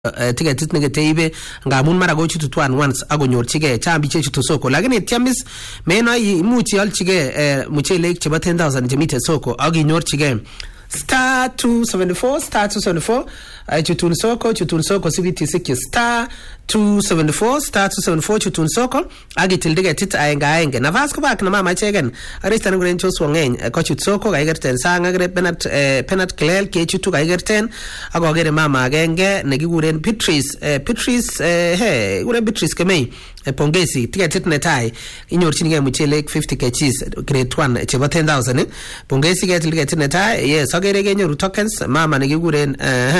tiketit neketeibe ngamun mara kochutu twan once akonyorchigei chambi chechutu soko, lakini tiamis meno imuch ialchigei muchelek chebo 10,000 chemite soko akinyorchigei star 274 chutun soko sibiti sikye star 274 chutun soko agitil tiketit aenge nafas ko bak na mama chegen arista nguren Joshua ngeny ko chut soko kaigerten sang agre penat klel ke chutu kaigerten akogere mama agenge nekikuren Beatrice Kemei pongezi tiketit netai inyorchinigei muchelek 50 kgs grade 1 chebo 10,000 pongezi ketil tiketit netai yes agere kenyoru tokens mama nekikuren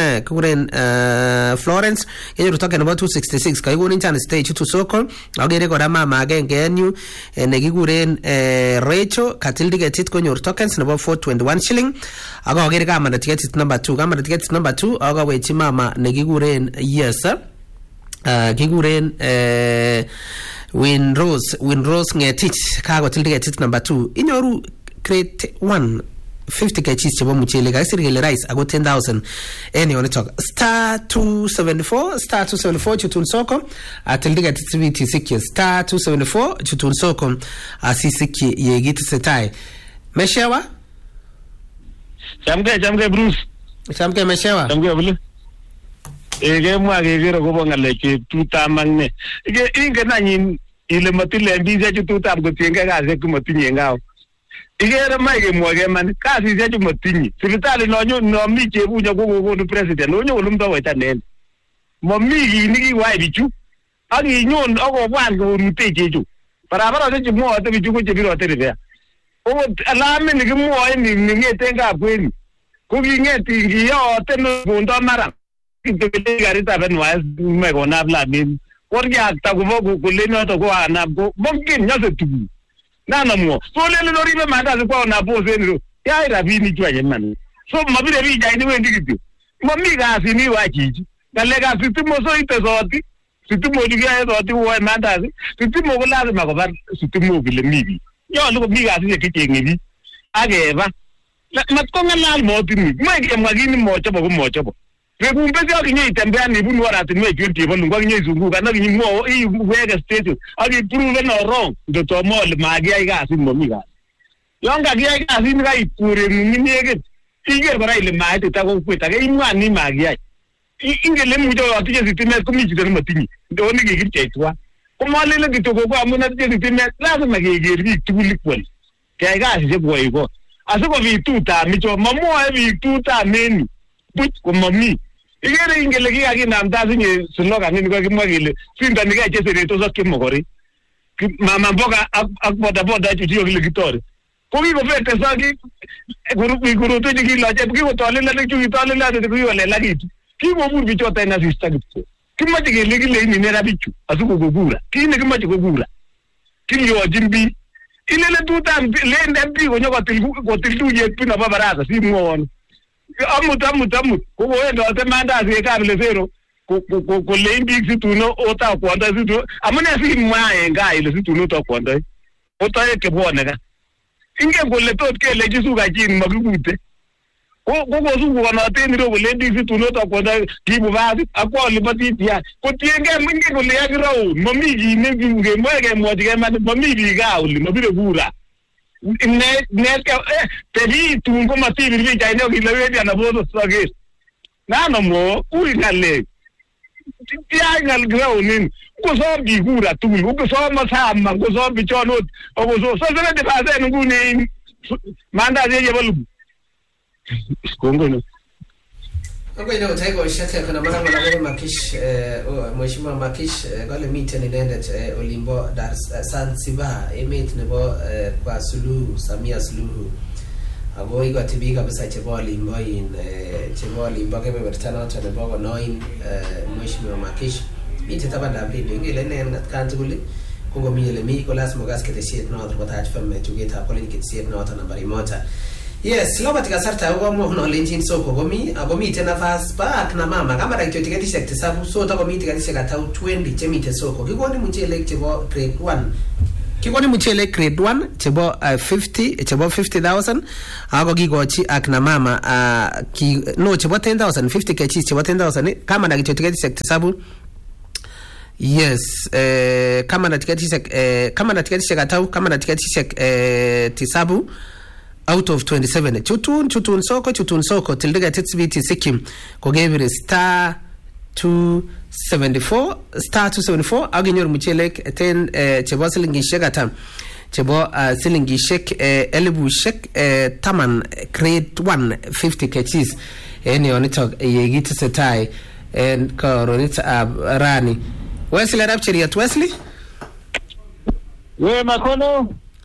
Florence kenyoru token nebo 266 kaikonin chance stage chutu soko agere kora mama agenge enyu nekikuren Rachel katil tiketit konyor tokens nebo 421 shilling agere kama tiketit number 2 agawechi mama nekikuren yes kikuren Winrose Ngetich kakotil tiketit number 2 inyoru grade 1 50 kg chebo muchele kasir kele rice ako 10,000 anyone talk star 274 chutun soko atil tiketit sibiti sikye star 274 chutun soko asisikye yegit setai meshewa chamke Bruce chamke meshewa chamke bulu ege mwa gegero ko bongale ke tutamangne ige inge nanyin ile matile mbize chututam ko tienge kaze kumatinye ngao igere maige mwoge man kasi je chumatinye sibitali no mi chebunya ko president no lumdo wetanen mommi gini ki wai bichu agi nyon ogo bwan ko rute chechu barabara je mo ate bichu ko chebiro ate rebe o alame ni mo ni ngetenga bweni ko gi ngeti gi yo ate no bondo mara kibele gari ta ben wise me ko na bla min or ya ta ko ko le no to ko ana go bonkin nyase tu na mo so le no ribe manda ko na bo se ni ya ira bi ni twa man so mabire bi ja ni wendi kitu mami ga si ni wa jiji kale ga situmo so ite zoti situmo di ga zoti wo manda si situmo ko la ma ko bar situmo bile mibi yo lo mi ga si ke ngi ageba mat ko ngal mo tini mai ke magini mo chobo Rekumbe sio kinyi tembea ni bunu wala ati mwe kwenti bolu ngwa kinyi zunguka na kinyi mo i wega state abi prove no wrong do to mo le magia iga sin mo miga yonga gia iga sin ga ipure mini ege tiger bara ile maite ta ko kweta ga imwa ni magia ingele mujo ati je sitime ko mi jidere matini do ni gi kitwa ko mo le gitoko ko amuna je sitime lazima ge gi tuli kwel ke ga je boy go asiko vi tuta micho mamo vi tuta meni but ko mami igere ingele ki akina mtazi nye slogan ni kwa kimwagile sinda nika chesere to zoke mogori mama mboga boda chuti kile kitore ko ko fete saki guru to ji la je ko tole la chu tole la de ko le la gitu ki mo bur bicho ta na sista gitu kimaji ke le ni ne rabichu asuko gogura ki ne kimaji gogura ki yo jimbi ile le tuta le ndambi ko nyoko til je pina babaraza si muone amut ko wendo ate manda ase ka le zero ko le indi situno ota kwanda situ amune si mwae nga ile situno to kwanda ota ke bone ka inge ko le tot ke le jisu ga jin magubute ko su ko na te ni ro le indi situno to kwanda ki bu ba akwa le bati dia ko tienge minge ko le agro mami gi ne gi nge mwege mwege ma mami gi ga uli mabire gura ne ka pedi tu ngo mati bi ja ne ki le dia na bodo sage na no mo uri ngale dia ngal grau nin ko so bi gura tu ko so ma sa ma ko so bi chono o so se de fa se ngu ni manda je balu kongo no okay no tego shate kana mara makish mheshimiwa makish gale meeting inaenda Olimbo Dar Zanzibar emet nebo kwa Suluhu Samia Suluhu ago igo tibi kabisa cheboli Olimbo kebe bertana ta nebo ko noin mheshimiwa makish ite tabanda update ngile ne kanti kule kongo miyele mi ko lazima gaskete shit no other batach femme tugeta politics shit no other nambari moja. Yes, loba tikasarta ugo mo no lenjin soko gomi tena fast back na mama kama rakyo tiketi sekte sabu so ta gomi tiketi sekata 20 chemite soko kigoni muchele chebo grade 1 Kikoni mchelek grade 1 chebo 50 chebo 50,000 ako kikochi akina mama chebo 10,000 50 kg chebo 10,000 kama na tiketishek tisabu. Yes, kama na tiketishek atau kama na tiketishek tisabu out of 27. Chutun soko tildiga titsbiti sikim kogebire star 274 aginyor mchelek 10 chebo silingishek atam chebo silingishek elibushek taman grade 1 50 kgs eni onitok yegitisetai en koronit ab rani. Wesley Rapcheriat Wesley we makono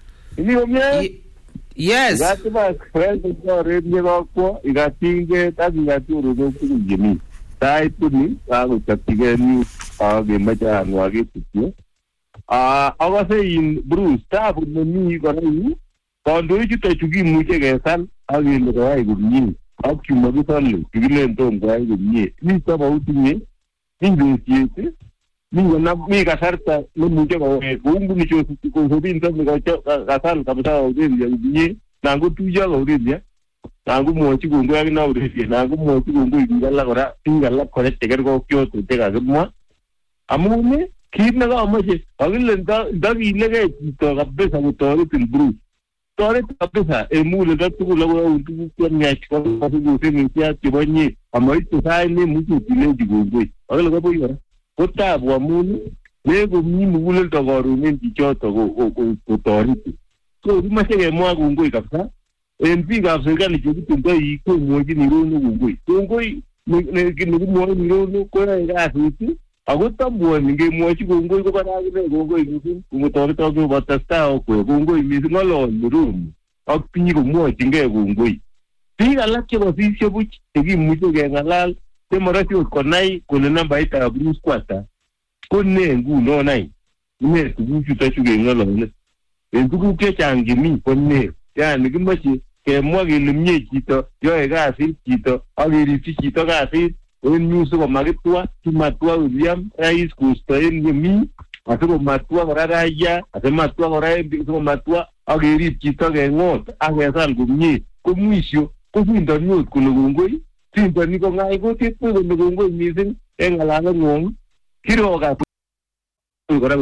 yes gati ba friend ko radio ko igatinge tagati urugo kujimi tai puni ago tapige ni age maja anwage tutio agase in Bruce staff ni ko ni kondo jito chugi muche gesan age le rai gumni ak chumagu talle tigile ndom gai gumni ni taba utinye ingo siete mi kasarta no muche ko ungu ni cho ko hobin to ko kasal kabisa odin ni nangu tuja ko odin nangu mochi ko ngwa na odin nangu mochi ko ngui ngala kora tingala kore teger ko kyo to tega gumwa amune kirna ga amaje agil da ilege to kabisa ko to tin bru tore kabisa emule da tu lo untu ko nyach ko ko ni tia tibonyi amai to sai ni muchi tileji ko ngui agil ko boyora kota buamuni lego mimi ule togoru nindi choto go toriti so rumashege mwa gungoi kabisa MP ga serikali chikitumba iko mwoji ni rono gungoi ne mwa ni rono kora ira suti agotambo ninge mwoji gungoi ko kana ge gungoi ngi kumotori togo batasta o ko gungoi mi ngolo rum akpi go mwoji nge gungoi tiga lakke bosisyo buch tegi muje ge ngalal temorati konai kule namba ita Bruce kwata konne nguno nai ne tuguchu tachuge ngalo ne entugu ke changimi konne yani gimachi ke mwagi limye chito yo gasi chito agiri chito gasi en nyuso ko magitwa timatwa William rais kusto en yemi atiko matwa raraya atematwa korae biko matwa agiri chito ge ngot agesal gumye ko mwisho ko findo nyot kulugungoi Simba niko ngai ko tipu ko ngongoi missing engalanga ngong kiro ga kora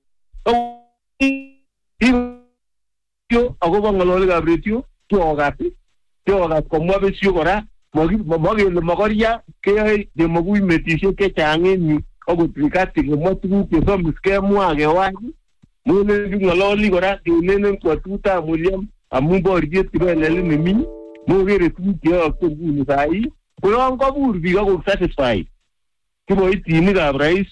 yo ago bangalo ga bretio yo ga ko mo be sio kora mogi le mogoria ke de mogui metisho ke change ni ogo trikati ke mo tu ke so miske mo age wa mo ne ngalo li kora ke ne ko tuta William amumbo riet ke le ni mi mo gere tu ke ko ni sai Kulong kabur biga ko satisfied. Kibo itini ga rais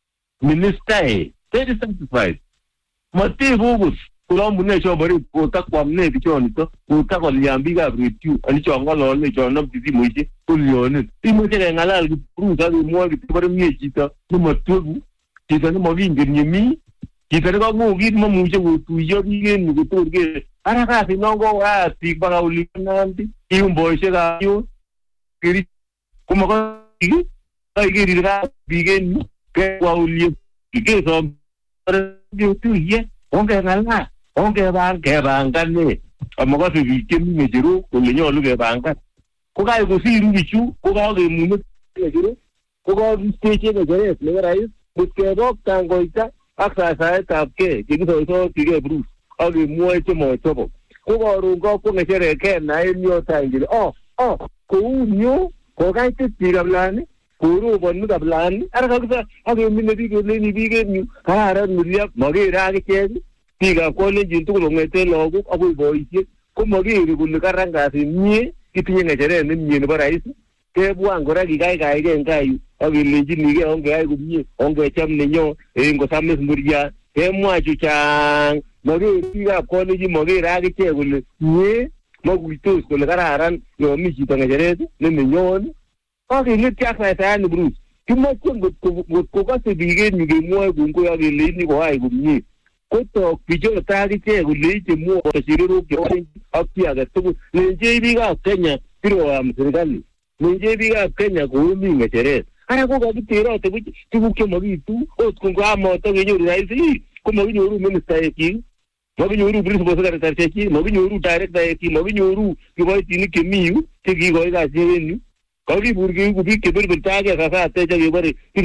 minister they satisfied. Mati bugus kulong mune cho bari ko takwam ne bichoni to ko takol yambi ga britu ani cho ngolo le cho no bizi moje kulyon. Timo tele ngalal ku ga mo gi bari mi chita no matugu. Chita no mogi ngemi. Chita ko mo gi mo muje ko tu yo gi ni ko to ge. Ara ka si no go a ti ba ga uli nanti. Iun boy se ga yo kiri kuma ko igi ai kiri ga bigen ke wa uli ke so yo tu ye onge ngala onge ba ngane amma ko si ke mi jero ko le nyolu ke banka ko ga ko si ru bichu ko ga ge mu ne jero ko ga stage ke jere le rais ke dok tango ita aksa sa ta ke ki so ke Bruce age mo che mo chobo ko ga ru ko ne jere ke na yo tangi ko unyo ko kai te tirablan kuru bonu dablan ara ka age minne di ke ni bi ke ni ara mulia mage ra ke ke tiga ko le jintu ko ngete logo abu boyie ko mage ri kun karanga si ni kitinye ngere ni ni barais ke buan gora gi gai ke ngai age le jini ke onge ai gumye onge cham ne nyo ngo sames muria ke mwa chu chang mage tiga ko le ji mage ra ke ke gule ni Moguitos con la cararan, lo amici tan agerete, le mignon. Age le tiaka ta ni Bruce. Ki mo ko ka se bige ni ge mo gungo ya ge le ni ko ai gumni. Ko to pijo ta ri che go le che mo ko siriro ke o akti aga to le je bi ga Kenya piro am serikali. Le je bi ga Kenya ko mi ngere. Ara ko ga tiro te bu ke mo bi tu o ko ga mo to ge yo rai si. ko makinyoru ministaekchi, makinyoru principal secretary, makinyoru director, makinyoru kiboitinik chemi yu chekikoi kasit en yu. Kakibur biik chebirbirt age sasa atecha kebore